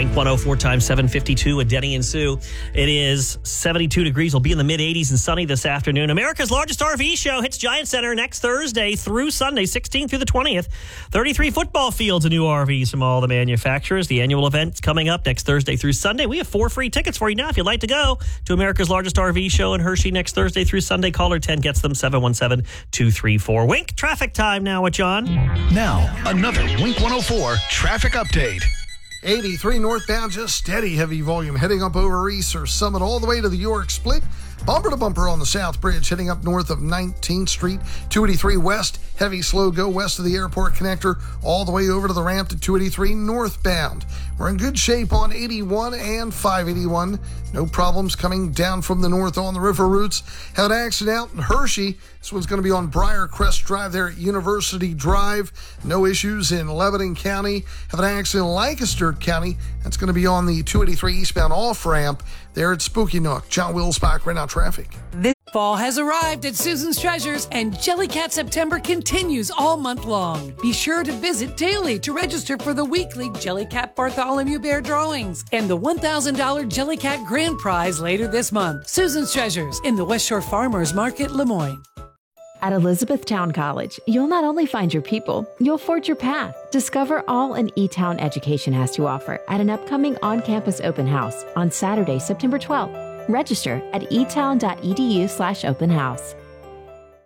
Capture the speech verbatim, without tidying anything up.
Wink one oh four times seven fifty-two with Denny and Sue. It is seventy-two degrees. We'll be in the mid-eighties and sunny this afternoon. America's largest R V show hits Giant Center next Thursday through Sunday, sixteenth through the twentieth. thirty-three football fields and new R Vs from all the manufacturers. The annual event's coming up next Thursday through Sunday. We have four free tickets for you now. If you'd like to go to America's largest R V show in Hershey next Thursday through Sunday, caller ten gets them, seven one seven, two three four. Wink, traffic time now with John. Now, another Wink one oh four traffic update. eighty-three northbound, just steady heavy volume heading up over East or Summit all the way to the York Split. Bumper to bumper on the South Bridge heading up north of nineteenth Street. two eighty-three west, heavy slow go west of the airport connector all the way over to the ramp to two eighty-three northbound. We're in good shape on eighty-one and five eighty-one. No problems coming down from the north on the river routes. Had an accident out in Hershey. This one's going to be on Briarcrest Drive there at University Drive. No issues in Lebanon County. Have an accident in Lancaster County. That's going to be on the two eighty-three eastbound off-ramp there at Spooky Nook. John Wills back right now traffic. This fall has arrived at Susan's Treasures, and Jellycat September continues all month long. Be sure to visit daily to register for the weekly Jellycat Bartholomew Bear drawings and the one thousand dollars Jellycat Grand Prize later this month. Susan's Treasures in the West Shore Farmers Market, Lemoyne. At Elizabethtown College, you'll not only find your people, you'll forge your path. Discover all an E-Town education has to offer at an upcoming on-campus open house on Saturday, September twelfth. Register at etown.edu slash open house.